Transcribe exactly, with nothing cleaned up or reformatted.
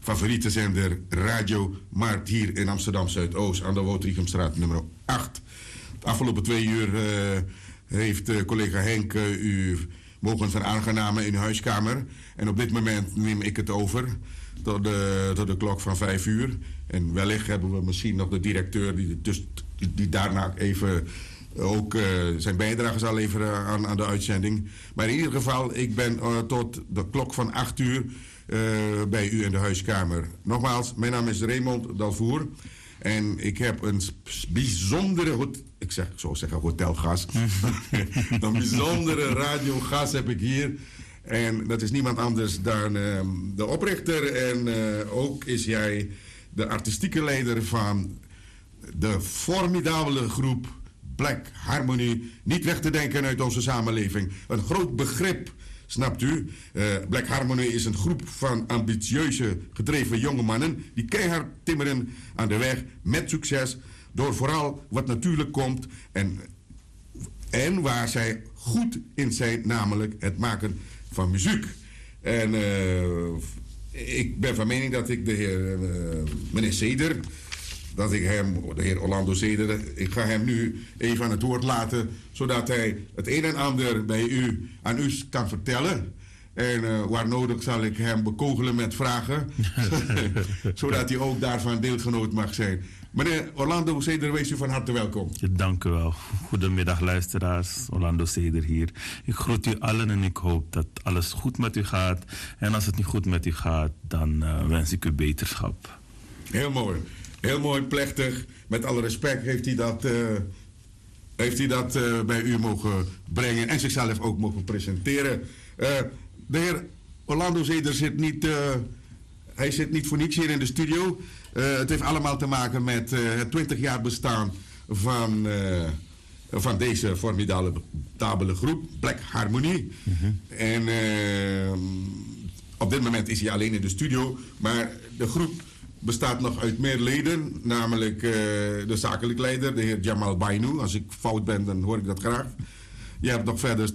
favoriete zender Radio Markt hier in Amsterdam Zuidoost aan de Woudrichemstraat nummer acht. De afgelopen twee uur uh, heeft uh, collega Henk uh, u mogen veraangenamen in uw huiskamer. En op dit moment neem ik het over tot de, tot de klok van vijf uur. En wellicht hebben we misschien nog de directeur die, dus, die, die daarna even ook uh, zijn bijdrage zal leveren aan, aan de uitzending. Maar in ieder geval, ik ben uh, tot de klok van acht uur uh, bij u in de huiskamer. Nogmaals, mijn naam is Raymond Dalvoer. En ik heb een bijzondere, ik, zeg, ik zou zeggen hotelgast. Een bijzondere radiogast heb ik hier. En dat is niemand anders dan uh, de oprichter. En uh, ook is jij de artistieke leider van de formidabele groep Black Harmony. Niet weg te denken uit onze samenleving. Een groot begrip, snapt u? Uh, Black Harmony is een groep van ambitieuze, gedreven jonge mannen die keihard timmeren aan de weg met succes. Door vooral wat natuurlijk komt en, en waar zij goed in zijn, namelijk het maken van muziek. En uh, ik ben van mening dat ik de heer, uh, meneer Zeder, dat ik hem, de heer Orlando Zeder, ik ga hem nu even aan het woord laten, zodat hij het een en ander bij u aan u kan vertellen. En uh, waar nodig zal ik hem bekogelen met vragen, zodat hij ook daarvan deelgenoot mag zijn. Meneer Orlando Zeder, wees u van harte welkom. Dank u wel. Goedemiddag luisteraars, Orlando Zeder hier. Ik groet u allen en ik hoop dat alles goed met u gaat. En als het niet goed met u gaat, dan uh, wens ik u beterschap. Heel mooi. Heel mooi, plechtig. Met alle respect heeft hij dat, uh, heeft hij dat uh, bij u mogen brengen en zichzelf ook mogen presenteren. Uh, de heer Orlando Zeder zit niet, uh, hij zit niet voor niets hier in de studio. Uh, het heeft allemaal te maken met uh, het twintig jaar bestaan van, uh, van deze formidabele groep, Black Harmony. Mm-hmm. En uh, op dit moment is hij alleen in de studio, maar de groep bestaat nog uit meer leden, namelijk uh, de zakelijk leider, de heer Jamal Bainu. Als ik fout ben, dan hoor ik dat graag. Je hebt nog verder